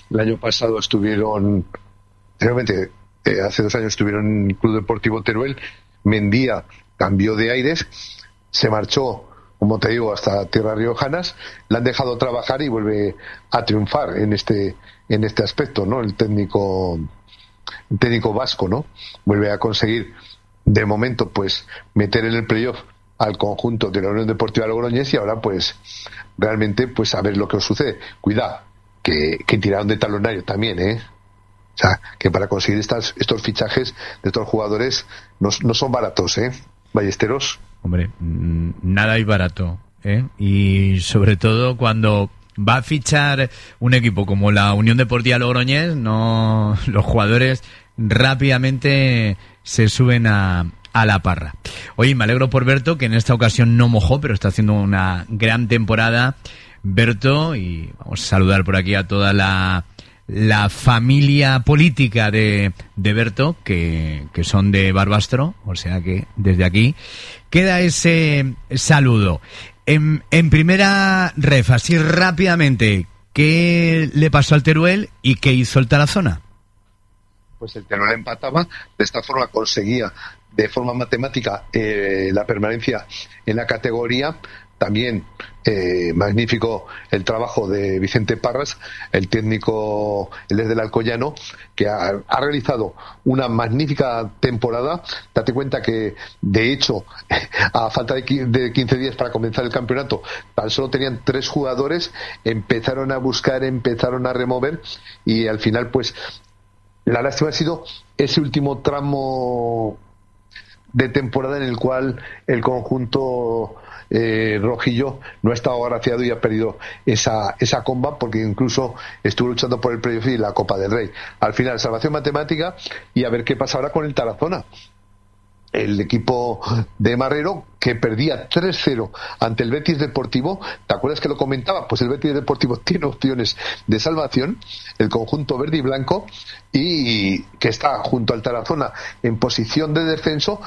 El año pasado estuvieron, realmente, hace 2 años estuvieron en el Club Deportivo Teruel. Mendía cambió de aires, se marchó, como te digo, hasta tierras riojanas, la han dejado trabajar y vuelve a triunfar en este aspecto, ¿no? El técnico vasco, ¿no? Vuelve a conseguir, de momento, pues, meter en el playoff al conjunto de la Unión Deportiva Logroñés, y ahora, pues, realmente, pues, a ver lo que os sucede. Cuidado, que tiraron de talonario también, ¿eh? O sea, que para conseguir estos fichajes de estos jugadores no son baratos, ¿eh? Ballesteros. Hombre, nada es barato, ¿eh? Y sobre todo cuando va a fichar un equipo como la Unión Deportiva Logroñés, los jugadores rápidamente se suben a la parra. Oye, me alegro por Berto, que en esta ocasión no mojó, pero está haciendo una gran temporada Berto, y vamos a saludar por aquí a toda la familia política de Berto, que son de Barbastro, o sea que desde aquí queda ese saludo. En primera ref, así rápidamente, ¿qué le pasó al Teruel y qué hizo el Tarazona? Pues el Teruel empataba, de esta forma conseguía de forma matemática la permanencia en la categoría. También magnífico el trabajo de Vicente Parras, el técnico, él es del Alcoyano, que ha realizado una magnífica temporada. Date cuenta que, de hecho, a falta de 15 días para comenzar el campeonato, tan solo tenían 3 jugadores, empezaron a buscar, empezaron a remover, y al final, pues, la lástima ha sido ese último tramo de temporada en el cual el conjunto rojillo no ha estado agraciado y ha perdido esa comba, porque incluso estuvo luchando por el playoff y la Copa del Rey. Al final, salvación matemática, y a ver qué pasa ahora con el Tarazona, el equipo de Marrero, que perdía 3-0 ante el Betis Deportivo. ¿Te acuerdas que lo comentaba? Pues el Betis Deportivo tiene opciones de salvación, el conjunto verde y blanco, y que está junto al Tarazona en posición de descenso,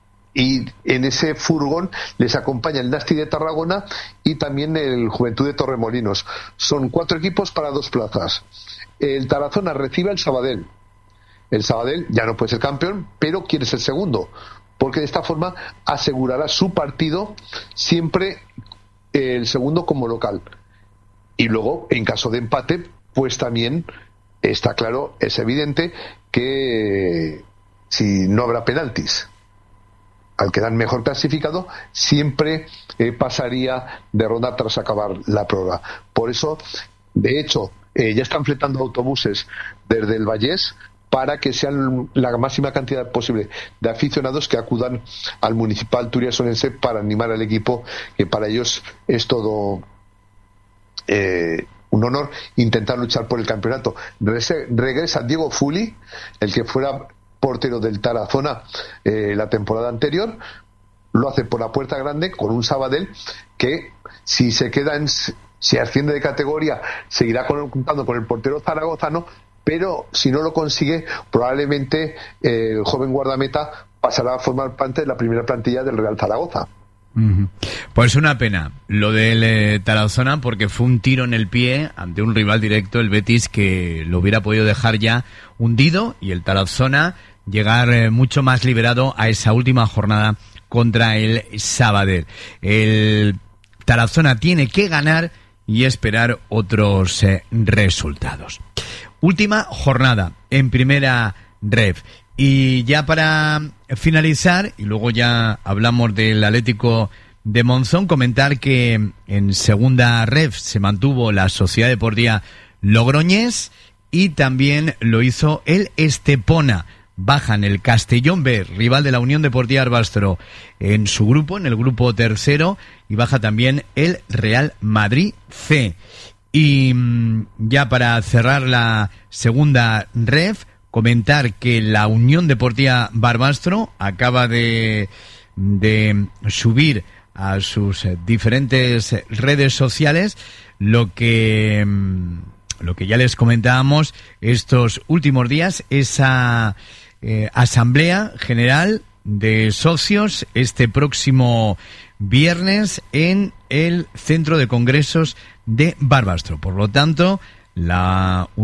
y en ese furgón les acompaña el Nasti de Tarragona y también el Juventud de Torremolinos. Son 4 equipos para 2 plazas. El Tarazona recibe al Sabadell. El Sabadell ya no puede ser campeón, pero quiere ser segundo, porque de esta forma asegurará su partido, siempre el segundo como local. Y luego, en caso de empate, pues también está claro, es evidente que si no habrá penaltis, al quedar mejor clasificado, siempre pasaría de ronda tras acabar la prórroga. Por eso, de hecho, ya están fletando autobuses desde el Vallés para que sean la máxima cantidad posible de aficionados que acudan al Municipal Turiasonense para animar al equipo, que para ellos es todo un honor intentar luchar por el campeonato. Regresa Diego Fuli, el que fuera portero del Tarazona la temporada anterior, lo hace por la puerta grande con un Sabadell que, si se queda si asciende de categoría, seguirá contando con el portero zaragozano, pero si no lo consigue, probablemente el joven guardameta pasará a formar parte de la primera plantilla del Real Zaragoza. Pues una pena lo del Tarazona, porque fue un tiro en el pie ante un rival directo, el Betis, que lo hubiera podido dejar ya hundido, y el Tarazona llegar mucho más liberado a esa última jornada contra el Sabadell. El Tarazona tiene que ganar y esperar otros resultados. Última jornada en primera ref. Y ya para finalizar, y luego ya hablamos del Atlético de Monzón, comentar que en segunda ref se mantuvo la Sociedad Deportiva Logroñés, y también lo hizo el Estepona. Bajan el Castellón B, rival de la Unión Deportiva Barbastro, en su grupo, en el grupo tercero, y baja también el Real Madrid C. Y ya para cerrar la segunda ref, comentar que la Unión Deportiva Barbastro acaba de subir a sus diferentes redes sociales lo que ya les comentábamos estos últimos días, esa asamblea general de socios este próximo viernes en el Centro de Congresos de Barbastro. Por lo tanto, la